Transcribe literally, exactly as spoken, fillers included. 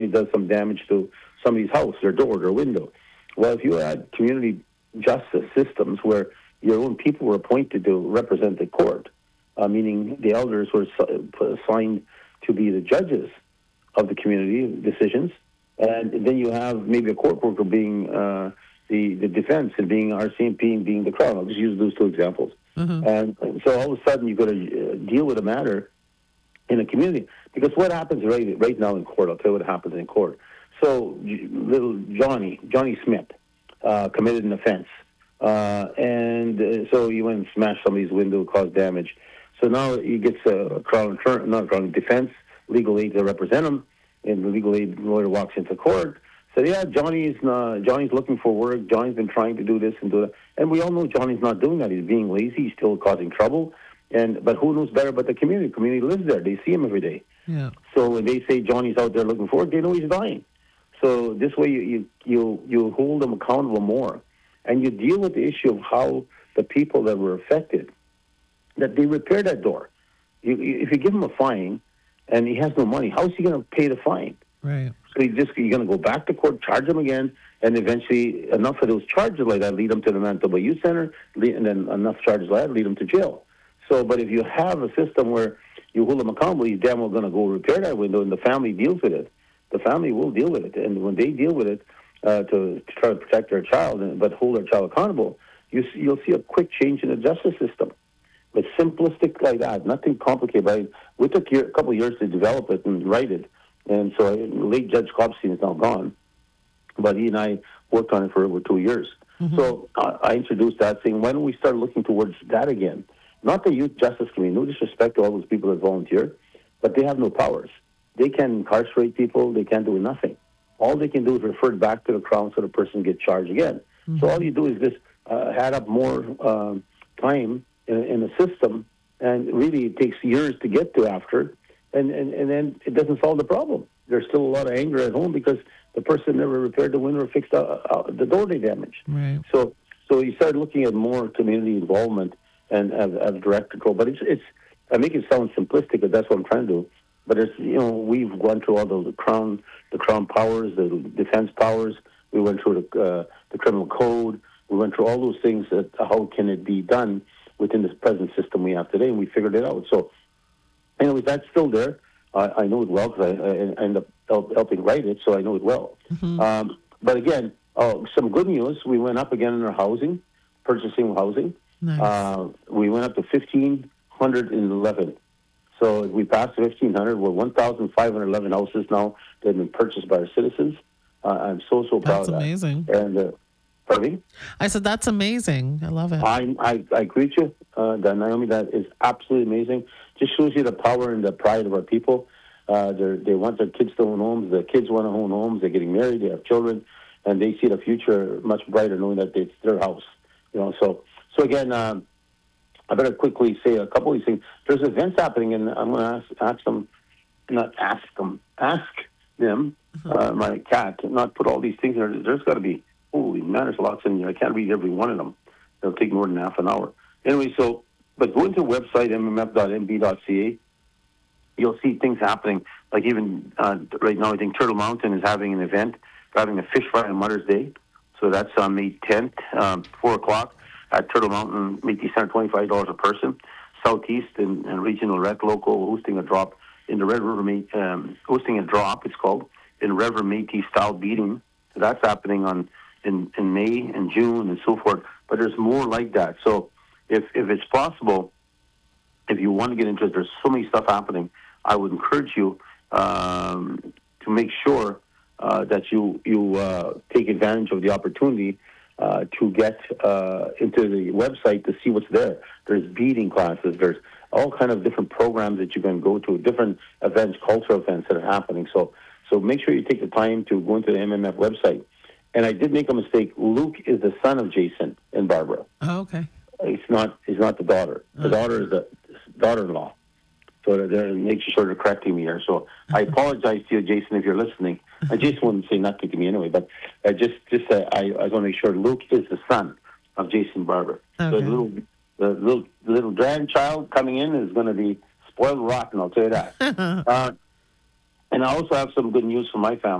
does some damage to somebody's house, their door, their window. Well, if you had community justice systems where your own people were appointed to represent the court, uh, meaning the elders were assigned to be the judges of the community decisions, and then you have maybe a court worker being uh, the, the defense and being R C M P and being the Crown. I'll just use those two examples. Mm-hmm. And so all of a sudden you've got to deal with a matter in a community. Because what happens right right now in court, I'll tell you what happens in court. So little Johnny, Johnny Smith, uh, committed an offense. Uh, and uh, so he went and smashed somebody's window, caused damage. So now he gets a Crown attorney, not Crown defense, legal aid to represent him. And the legal aid lawyer walks into court. Said, yeah, Johnny's uh, Johnny's looking for work. Johnny's been trying to do this and do that. And we all know Johnny's not doing that. He's being lazy. He's still causing trouble. And But who knows better but the community? The community lives there. They see him every day. Yeah. So when they say Johnny's out there looking for work, they know he's dying. So this way you, you, you, you hold them accountable more. And you deal with the issue of how the people that were affected, that they repair that door. You, you, if you give him a fine and he has no money, how is he going to pay the fine? Right. So you just, you're going to go back to court, charge him again, and eventually enough of those charges like that lead them to the Manitoba Youth Center, and then enough charges like that lead them to jail. So, but if you have a system where you hold them accountable, he's damn well going to go repair that window, and the family deals with it. The family will deal with it, and when they deal with it uh, to, to try to protect their child, and, but hold their child accountable, you, you'll see a quick change in the justice system. It's simplistic like that, nothing complicated. But we took a couple of years to develop it and write it, and so late Judge Kopstein is now gone, but he and I worked on it for over two years. Mm-hmm. So uh, I introduced that, saying, why don't we start looking towards that again? Not the youth justice community, no disrespect to all those people that volunteer, but they have no powers. They can incarcerate people, they can't do nothing. All they can do is refer it back to the Crown so the person gets charged again. Mm-hmm. So all you do is just uh, add up more uh, time in, in the system, and really it takes years to get to after, and, and, and then it doesn't solve the problem. There's still a lot of anger at home because the person never repaired the window or fixed uh, uh, the door they damaged. Right. So so you start looking at more community involvement and have, have direct control. But it's, it's, I make it sound simplistic, but that's what I'm trying to do. But it's, you know, we've gone through all the, the crown, the crown powers, the defense powers. We went through the, uh, the criminal code. We went through all those things. That how can it be done within this present system we have today? And we figured it out. So, anyways, that's still there. Uh, I know it well because I, I end up help, helping write it, so I know it well. Mm-hmm. Um, but again, uh, some good news. We went up again in our housing, purchasing housing. Nice. Uh, we went up to fifteen eleven. So we passed fifteen hundred. We're one thousand five hundred eleven houses now that have been purchased by our citizens. Uh, I'm so, so proud That's of that. amazing. And, uh, pardon me? I said, that's amazing. I love it. I, I, I agree with you, uh, that, Naomi. That is absolutely amazing. Just shows you the power and the pride of our people. Uh, they want their kids to own homes. The kids want to own homes. They're getting married. They have children. And they see the future much brighter knowing that it's their house. You know, so... So again, um, I better quickly say a couple of these things. There's events happening, and I'm going to ask, ask them, not ask them, ask them, uh, my cat, not put all these things in there. There's got to be, holy man, there's lots in here. I can't read every one of them. It'll take more than half an hour. Anyway, so, but go into the website, m m f dot m b dot c a. You'll see things happening. Like even uh, right now, I think Turtle Mountain is having an event. They're having a fish fry on Mother's Day. So that's on May tenth, um, four o'clock. At Turtle Mountain Métis Center, twenty-five dollars a person. Southeast and, and Regional Rec Local hosting a drop in the Red River, um, hosting a drop, it's called, in Red River Métis style beating. So that's happening on in, in May and June and so forth. But there's more like that. So if if it's possible, if you want to get into it, there's so many stuff happening. I would encourage you um, to make sure uh, that you you uh, take advantage of the opportunity. Uh, to get uh, into the website to see what's there. There's beading classes. There's all kind of different programs that you can go to, different events, cultural events that are happening. So so make sure you take the time to go into the M M F website. And I did make a mistake. Luke is the son of Jason and Barbara. Oh, okay. He's not, he's not the daughter. The okay. daughter is the daughter-in-law. So they're, they're making sure they're correcting me here. So I apologize to you, Jason, if you're listening. I just wouldn't say nothing to me anyway, but I just, just uh, I, I want to make sure Luke is the son of Jason Barber. Okay. So the little, the little, little grandchild coming in is going to be spoiled rotten, I'll tell you that. uh, And I also have some good news for my family.